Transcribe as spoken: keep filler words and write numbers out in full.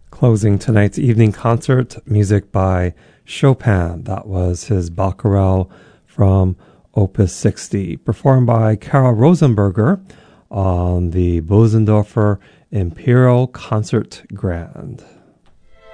Closing tonight's evening concert, music by Chopin. That was his Bacharel from Opus sixty, performed by Karl Rosenberger on the Bosendorfer Imperial Concert Grand.